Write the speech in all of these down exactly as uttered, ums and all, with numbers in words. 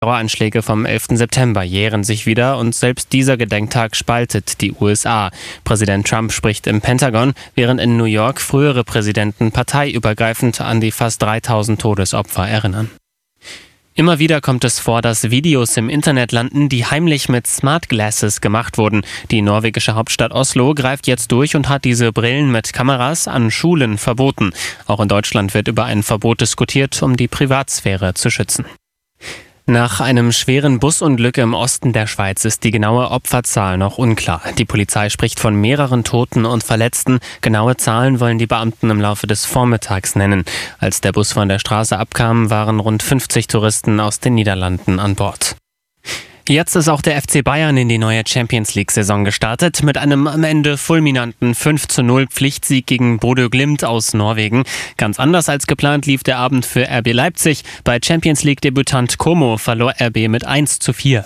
Terroranschläge vom elften September jähren sich wieder und selbst dieser Gedenktag spaltet die U S A. Präsident Trump spricht im Pentagon, während in New York frühere Präsidenten parteiübergreifend an die fast dreitausend Todesopfer erinnern. Immer wieder kommt es vor, dass Videos im Internet landen, die heimlich mit Smart Glasses gemacht wurden. Die norwegische Hauptstadt Oslo greift jetzt durch und hat diese Brillen mit Kameras an Schulen verboten. Auch in Deutschland wird über ein Verbot diskutiert, um die Privatsphäre zu schützen. Nach einem schweren Busunglück im Osten der Schweiz ist die genaue Opferzahl noch unklar. Die Polizei spricht von mehreren Toten und Verletzten. Genaue Zahlen wollen die Beamten im Laufe des Vormittags nennen. Als der Bus von der Straße abkam, waren rund fünfzig Touristen aus den Niederlanden an Bord. Jetzt ist auch der F C Bayern in die neue Champions-League-Saison gestartet. Mit einem am Ende fulminanten fünf zu null Pflichtsieg gegen Bodø Glimt aus Norwegen. Ganz anders als geplant lief der Abend für R B Leipzig. Bei Champions-League-Debütant Como verlor R B mit eins zu vier.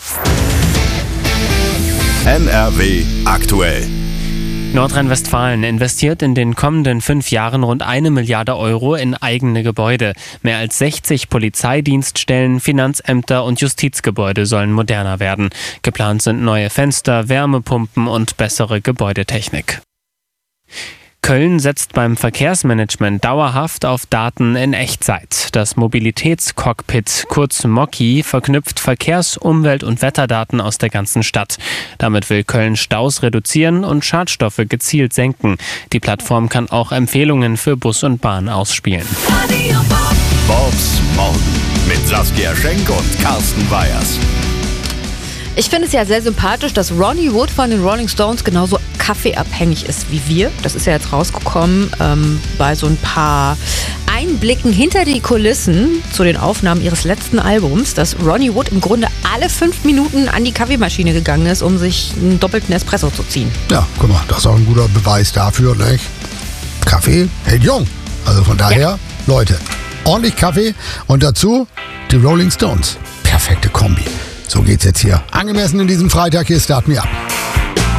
N R W aktuell. Nordrhein-Westfalen investiert in den kommenden fünf Jahren rund eine Milliarde Euro in eigene Gebäude. Mehr als sechzig Polizeidienststellen, Finanzämter und Justizgebäude sollen moderner werden. Geplant sind neue Fenster, Wärmepumpen und bessere Gebäudetechnik. Köln setzt beim Verkehrsmanagement dauerhaft auf Daten in Echtzeit. Das Mobilitätscockpit, kurz MOCI, verknüpft Verkehrs-, Umwelt- und Wetterdaten aus der ganzen Stadt. Damit will Köln Staus reduzieren und Schadstoffe gezielt senken. Die Plattform kann auch Empfehlungen für Bus und Bahn ausspielen. Bobs Morgen mit Saskia Schenk und Carsten Weyers. Ich finde es ja sehr sympathisch, dass Ronnie Wood von den Rolling Stones genauso kaffeeabhängig ist wie wir. Das ist ja jetzt rausgekommen ähm, bei so ein paar Einblicken hinter die Kulissen zu den Aufnahmen ihres letzten Albums, dass Ronnie Wood im Grunde alle fünf Minuten an die Kaffeemaschine gegangen ist, um sich einen doppelten Espresso zu ziehen. Ja, guck mal, das ist auch ein guter Beweis dafür, nicht? Kaffee hält jung. Also von daher, ja. Leute, ordentlich Kaffee und dazu die Rolling Stones. Perfekte Kombi. So geht's jetzt hier. Angemessen in diesem Freitag. Hier, Start Me Up.